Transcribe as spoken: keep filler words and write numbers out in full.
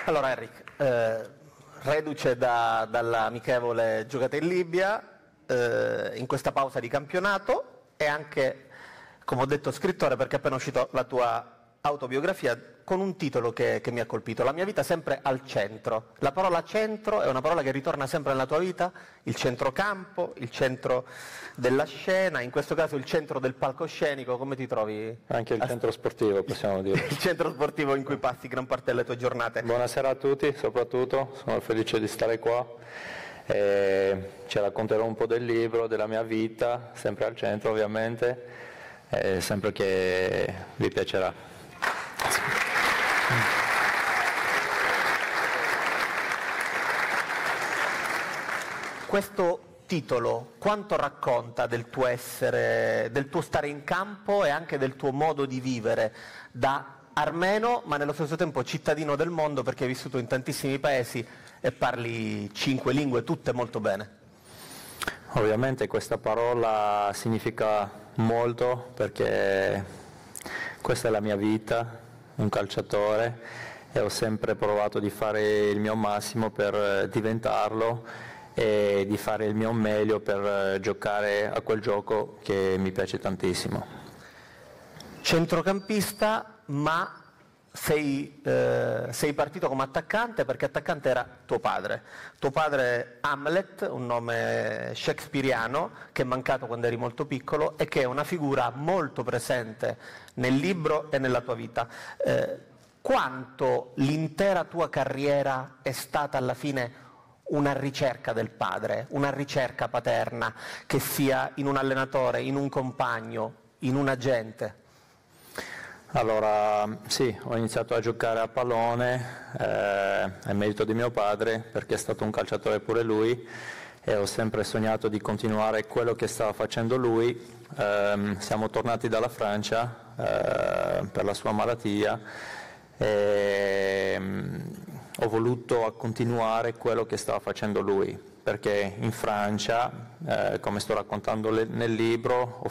Allora Eric, eh, reduce da, dall'amichevole giocata in Libia, eh, in questa pausa di campionato e anche, come ho detto, scrittore, perché è appena uscito la tua autobiografia con un titolo che, che mi ha colpito: La mia vita sempre al centro. La parola centro è una parola che ritorna sempre nella tua vita, il centrocampo, il centro della scena, in questo caso il centro del palcoscenico. Come ti trovi? Anche il centro sportivo, possiamo dire. Il centro sportivo in cui passi gran parte delle tue giornate. Buonasera a tutti, soprattutto, sono felice di stare qua. E ci racconterò un po' del libro, della mia vita, sempre al centro ovviamente, e sempre che vi piacerà. Questo titolo quanto racconta del tuo essere, del tuo stare in campo e anche del tuo modo di vivere da armeno, ma nello stesso tempo cittadino del mondo, perché hai vissuto in tantissimi paesi e parli cinque lingue, tutte molto bene? Ovviamente questa parola significa molto, perché questa è la mia vita, un calciatore, e ho sempre provato di fare il mio massimo per diventarlo e di fare il mio meglio per giocare a quel gioco che mi piace tantissimo. Centrocampista, ma sei, eh, sei partito come attaccante, perché attaccante era tuo padre. Tuo padre Hamlet, un nome shakespeariano che è mancato quando eri molto piccolo e che è una figura molto presente nel libro e nella tua vita. Eh, quanto l'intera tua carriera è stata alla fine una ricerca del padre, una ricerca paterna, che sia in un allenatore, in un compagno, in un agente? Allora, sì, ho iniziato a giocare a pallone, eh, è merito di mio padre, perché è stato un calciatore pure lui, e ho sempre sognato di continuare quello che stava facendo lui. Eh, siamo tornati dalla Francia eh, per la sua malattia e ho voluto continuare quello che stava facendo lui, perché in Francia, eh, come sto raccontando le, nel libro, ho